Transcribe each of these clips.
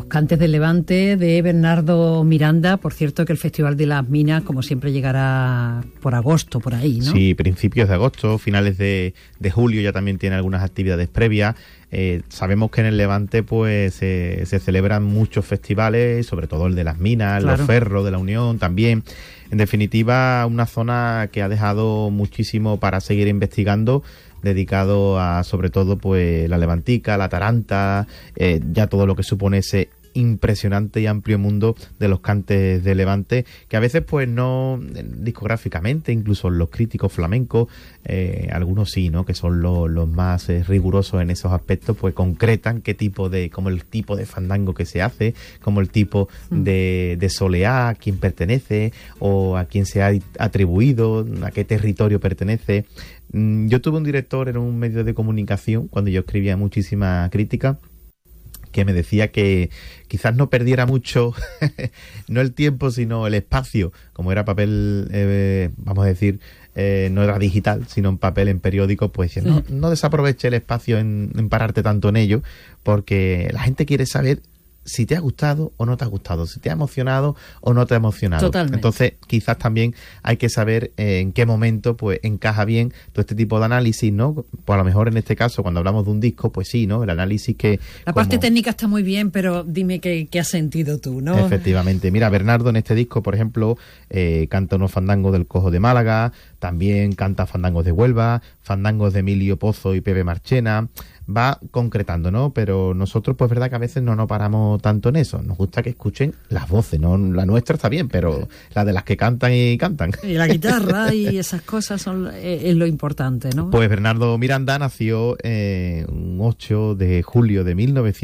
los cantes del Levante de Bernardo Miranda. Por cierto, que el Festival de las Minas, como siempre, llegará por agosto, por ahí, ¿no? Sí, principios de agosto, finales de julio ya también tiene algunas actividades previas. Sabemos que en el Levante pues se celebran muchos festivales, sobre todo el de las minas, claro, los ferros de la Unión también. En definitiva, una zona que ha dejado muchísimo para seguir investigando, dedicado a sobre todo pues la Levantica, la Taranta, ya todo lo que supone ese impresionante y amplio mundo de los cantes de Levante, que a veces pues no discográficamente, incluso los críticos flamencos, algunos sí, ¿no?, que son los más rigurosos en esos aspectos, pues concretan qué tipo de, como el tipo de fandango que se hace, como el tipo de soleá, a quién pertenece o a quién se ha atribuido, a qué territorio pertenece. Yo tuve un director en un medio de comunicación cuando yo escribía muchísima crítica, que me decía que quizás no perdiera mucho, no el tiempo, sino el espacio, como era papel, vamos a decir, no era digital, sino en papel, en periódico, pues no desaproveche el espacio en pararte tanto en ello, porque la gente quiere saber si te ha gustado o no te ha gustado, si te ha emocionado o no te ha emocionado. Totalmente. Entonces, quizás también hay que saber en qué momento pues encaja bien todo este tipo de análisis, ¿no? Pues a lo mejor en este caso, cuando hablamos de un disco, pues sí, ¿no? El análisis que... La parte técnica está muy bien, pero dime qué has sentido tú, ¿no? Efectivamente. Mira, Bernardo en este disco, por ejemplo, canta unos fandangos del Cojo de Málaga, también canta fandangos de Huelva, fandangos de Emilio Pozo y Pepe Marchena. Va concretando, ¿no? Pero nosotros, pues verdad que a veces no nos paramos tanto en eso. Nos gusta que escuchen las voces, ¿no? La nuestra está bien, pero la de las que cantan y cantan. Y la guitarra y esas cosas es lo importante, ¿no? Pues Bernardo Miranda nació un 8 de julio de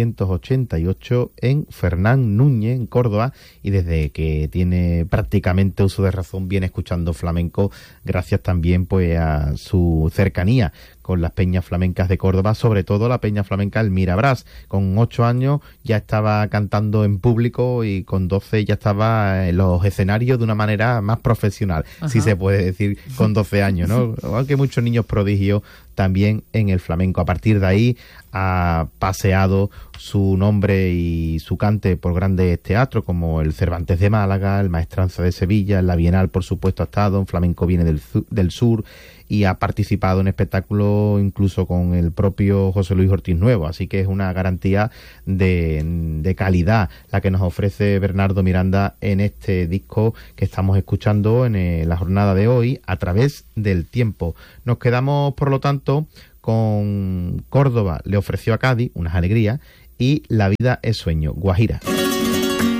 1988 en Fernán Núñez, en Córdoba, y desde que tiene prácticamente uso de razón viene escuchando flamenco, gracias también pues a su cercanía con las peñas flamencas de Córdoba, sobre todo la peña flamenca El Mirabrás. Con 8 años ya estaba cantando en público y con 12 ya estaba en los escenarios de una manera más profesional, si se puede decir, con 12 años, ¿no? Aunque muchos niños prodigios también en el flamenco. A partir de ahí ha paseado su nombre y su cante por grandes teatros como el Cervantes de Málaga, el Maestranza de Sevilla, en la Bienal, por supuesto, ha estado, en Flamenco Viene del Sur, y ha participado en espectáculos incluso con el propio José Luis Ortiz Nuevo, así que es una garantía de calidad la que nos ofrece Bernardo Miranda en este disco que estamos escuchando en la jornada de hoy, A Través del Tiempo. Nos quedamos, por lo tanto, con Córdoba le ofreció a Cádiz unas alegrías y La vida es sueño, Guajira.